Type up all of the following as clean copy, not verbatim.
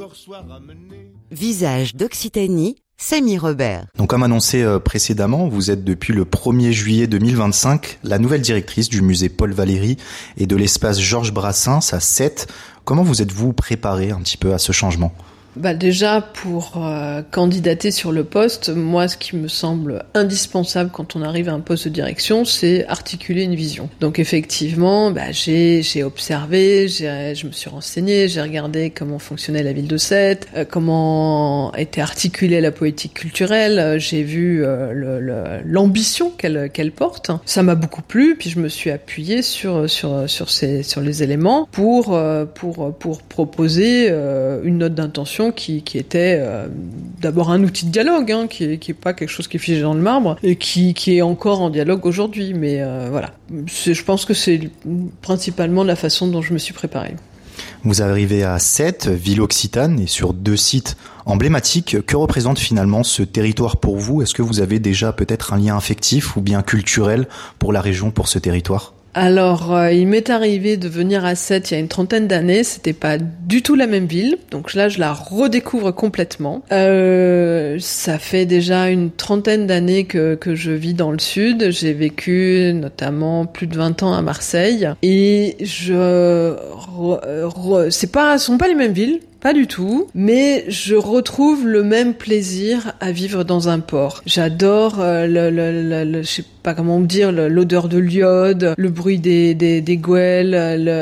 Visage d'Occitanie, Samy Robert. Donc comme annoncé précédemment, vous êtes depuis le 1er juillet 2025 la nouvelle directrice du musée Paul Valéry et de l'espace Georges Brassens à Sète. Comment vous êtes-vous préparé un petit peu à ce changement ? Déjà, pour candidater sur le poste, moi, ce qui me semble indispensable quand on arrive à un poste de direction, c'est articuler une vision. Donc effectivement, j'ai observé, je me suis renseignée, j'ai regardé comment fonctionnait la ville de Sète, comment était articulée la politique culturelle, j'ai vu l'ambition qu'elle porte. Ça m'a beaucoup plu, puis je me suis appuyée sur les éléments pour proposer une note d'intention qui était d'abord un outil de dialogue, qui est pas quelque chose qui est figé dans le marbre et qui est encore en dialogue aujourd'hui. Mais voilà, je pense que c'est principalement la façon dont je me suis préparée. Vous arrivez à Sète, ville occitane, et sur 2 sites emblématiques. Que représente finalement ce territoire pour vous ? Est-ce que vous avez déjà peut-être un lien affectif ou bien culturel pour la région, pour ce territoire ? Alors, il m'est arrivé de venir à Sète il y a une 30aine d'années. C'était pas du tout la même ville. Donc là, je la redécouvre complètement. Ça fait déjà une 30aine d'années que je vis dans le sud. J'ai vécu notamment plus de 20 ans à Marseille. Et sont pas les mêmes villes. Pas du tout, mais je retrouve le même plaisir à vivre dans un port. J'adore je sais pas comment dire, l'odeur de l'iode, le bruit des goëles,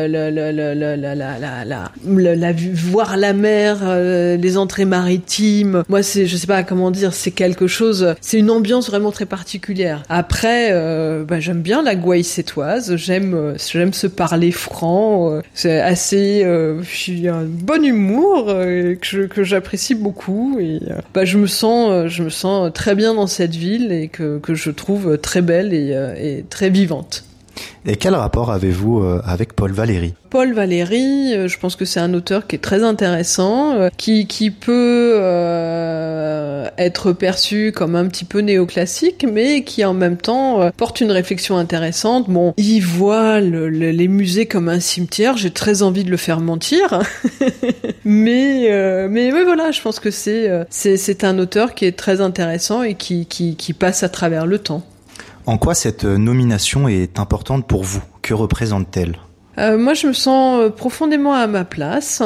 voir la mer, les entrées maritimes. Moi, je sais pas comment dire, c'est quelque chose, c'est une ambiance vraiment très particulière. Après, j'aime bien la gouaille sétoise, j'aime ce parler franc, c'est assez, j'ai un bon humour. Que j'apprécie beaucoup et je me sens très bien dans cette ville et que je trouve très belle et très vivante. Et quel rapport avez-vous avec Paul Valéry ? Paul Valéry, je pense que c'est un auteur qui est très intéressant, qui peut être perçu comme un petit peu néoclassique, mais qui en même temps porte une réflexion intéressante. Bon, il voit les musées comme un cimetière, j'ai très envie de le faire mentir, mais voilà, je pense que c'est un auteur qui est très intéressant et qui passe à travers le temps. En quoi cette nomination est importante pour vous ? Que représente-t-elle ? Moi, je me sens profondément à ma place.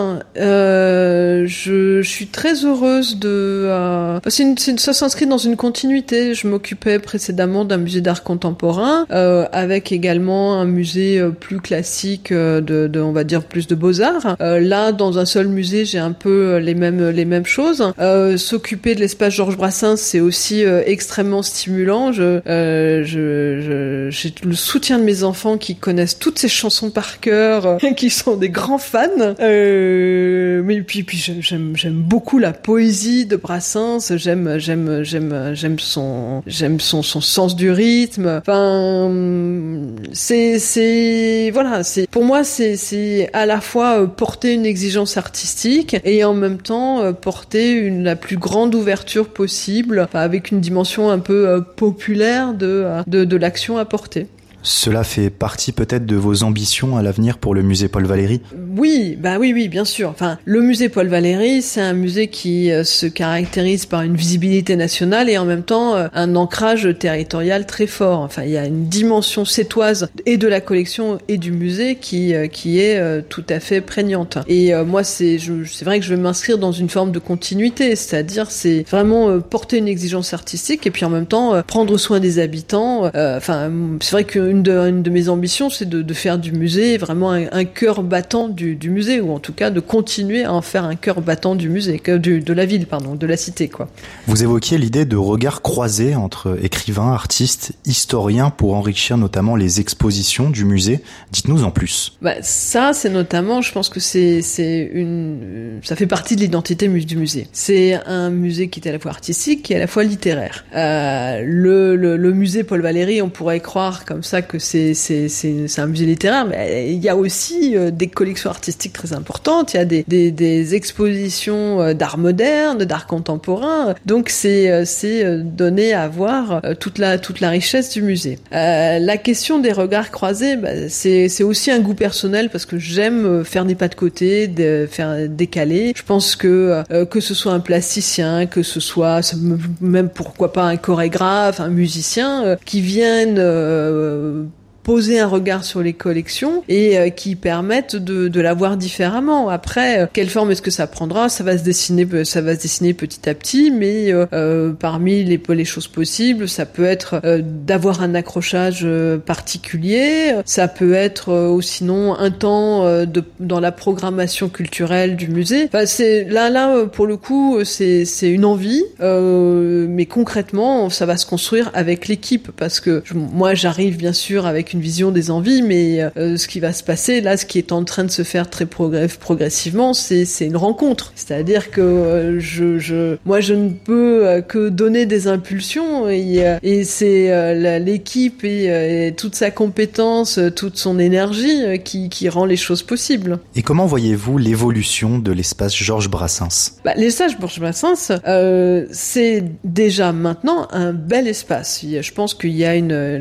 Je suis très heureuse ça s'inscrit dans une continuité. Je m'occupais précédemment d'un musée d'art contemporain, avec également un musée plus classique on va dire plus de beaux-arts. Là, dans un seul musée, j'ai un peu les mêmes choses. S'occuper de l'espace Georges Brassens, c'est aussi extrêmement stimulant. J'ai le soutien de mes enfants qui connaissent toutes ces chansons par cœur, qui sont des grands fans. Mais puis j'aime beaucoup la poésie de Brassens. J'aime son sens du rythme. Enfin, pour moi c'est à la fois porter une exigence artistique et en même temps porter la plus grande ouverture possible, avec une dimension un peu populaire de l'action à porter. Cela fait partie peut-être de vos ambitions à l'avenir pour le musée Paul Valéry ? Oui, bien sûr. Enfin, le musée Paul Valéry, c'est un musée qui se caractérise par une visibilité nationale et en même temps un ancrage territorial très fort. Enfin, il y a une dimension sétoise et de la collection et du musée qui est tout à fait prégnante. Et moi, c'est vrai que je veux m'inscrire dans une forme de continuité, c'est-à-dire c'est vraiment porter une exigence artistique et puis en même temps prendre soin des habitants. C'est vrai que une de mes ambitions, c'est de faire du musée vraiment un cœur battant du musée, ou en tout cas de continuer à en faire un cœur battant du musée, de la ville, de la cité, quoi. Vous évoquiez l'idée de regard croisé entre écrivains, artistes, historiens pour enrichir notamment les expositions du musée. Dites-nous en plus. Ça, c'est notamment, je pense que ça fait partie de l'identité du musée. C'est un musée qui est à la fois artistique et à la fois littéraire. Le musée Paul Valéry, on pourrait croire comme ça que c'est un musée littéraire, mais il y a aussi des collections artistiques très importantes. Il y a des expositions d'art moderne, d'art contemporain. Donc c'est donné à voir toute la richesse du musée. La question des regards croisés, c'est aussi un goût personnel parce que j'aime faire des pas de côté, faire décaler. Je pense que ce soit un plasticien, que ce soit même pourquoi pas un chorégraphe, un musicien qui viennent poser un regard sur les collections et qui permettent de la voir différemment. Après, quelle forme est-ce que ça prendra ? Ça va se dessiner petit à petit, mais parmi les choses possibles, ça peut être d'avoir un accrochage particulier, ça peut être sinon un temps dans la programmation culturelle du musée. Enfin, c'est là pour le coup, c'est une envie, mais concrètement, ça va se construire avec l'équipe parce que moi, j'arrive bien sûr avec une vision des envies, mais ce qui va se passer là, ce qui est en train de se faire très progressivement, c'est une rencontre. C'est-à-dire que moi je ne peux que donner des impulsions et c'est l'équipe et toute sa compétence, toute son énergie qui rend les choses possibles. Et comment voyez-vous l'évolution de l'espace Georges Brassens ? L'espace Georges Brassens, c'est déjà maintenant un bel espace. Je pense qu'il y a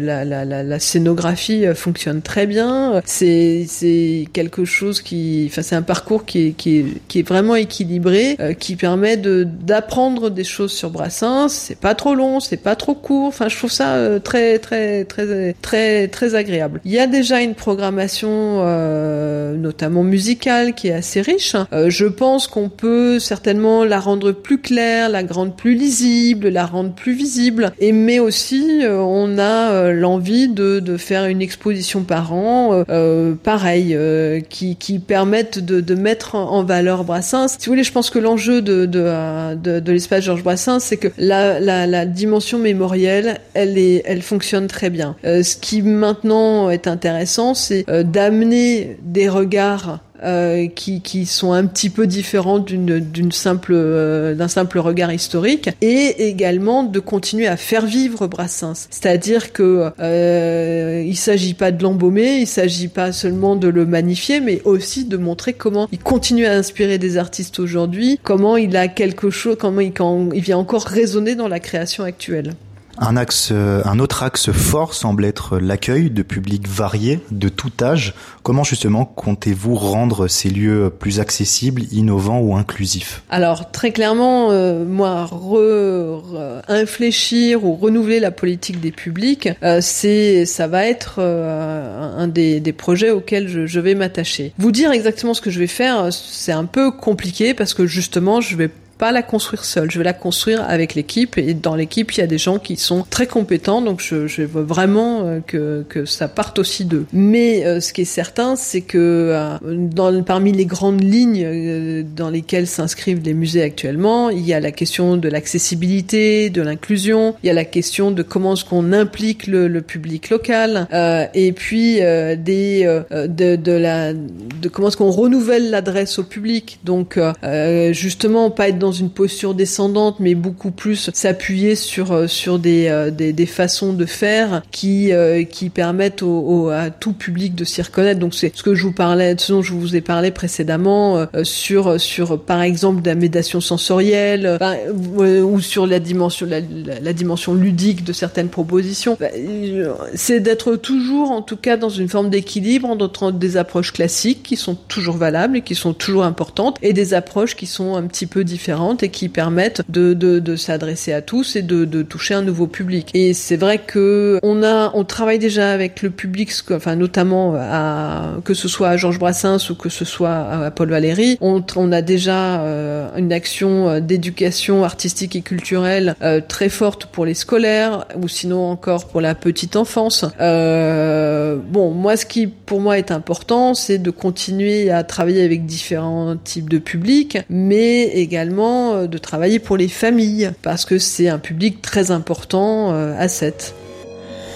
la scénographie fonctionne très bien. C'est quelque chose c'est un parcours qui est vraiment équilibré, qui permet d'apprendre des choses sur Brassens. C'est pas trop long, c'est pas trop court. Enfin, je trouve ça très très très très très agréable. Il y a déjà une programmation, notamment musicale, qui est assez riche. Je pense qu'on peut certainement la rendre plus claire, la rendre plus lisible, la rendre plus visible. Mais aussi, on a l'envie de faire une exposition par an, pareil, qui permettent de mettre en valeur Brassens. Si vous voulez, je pense que l'enjeu de l'espace Georges Brassens, c'est que la dimension mémorielle, elle fonctionne très bien. Ce qui maintenant est intéressant, c'est d'amener des regards qui sont un petit peu différents d'un simple regard historique, et également de continuer à faire vivre Brassens. C'est-à-dire que il s'agit pas de l'embaumer, il s'agit pas seulement de le magnifier, mais aussi de montrer comment il continue à inspirer des artistes aujourd'hui, comment il a quelque chose, comment il vient encore résonner dans la création actuelle. Un autre axe fort semble être l'accueil de publics variés, de tout âge. Comment justement comptez-vous rendre ces lieux plus accessibles, innovants ou inclusifs ? Alors très clairement, moi, infléchir ou renouveler la politique des publics, ça va être un des projets auxquels je vais m'attacher. Vous dire exactement ce que je vais faire, c'est un peu compliqué parce que justement, je vais pas la construire seule, je vais la construire avec l'équipe, et dans l'équipe il y a des gens qui sont très compétents, donc je veux vraiment que ça parte aussi d'eux. Mais ce qui est certain, c'est que parmi les grandes lignes dans lesquelles s'inscrivent les musées actuellement, il y a la question de l'accessibilité, de l'inclusion, il y a la question de comment est-ce qu'on implique le public local, et puis de comment est-ce qu'on renouvelle l'adresse au public. Donc justement, pas être dans une posture descendante, mais beaucoup plus s'appuyer sur des façons de faire qui permettent à tout public de s'y reconnaître. Donc c'est ce dont je vous ai parlé précédemment, sur par exemple de la médiation sensorielle, ou sur la dimension ludique de certaines propositions. C'est d'être toujours, en tout cas, dans une forme d'équilibre entre des approches classiques qui sont toujours valables et qui sont toujours importantes, et des approches qui sont un petit peu différentes et qui permettent de s'adresser à tous et de toucher un nouveau public. Et c'est vrai que on travaille déjà avec le public, enfin notamment que ce soit à Georges Brassens ou que ce soit à Paul Valéry, on a déjà une action d'éducation artistique et culturelle très forte pour les scolaires, ou sinon encore pour la petite enfance. Moi, ce qui pour moi est important, c'est de continuer à travailler avec différents types de publics, mais également de travailler pour les familles, parce que c'est un public très important à 7.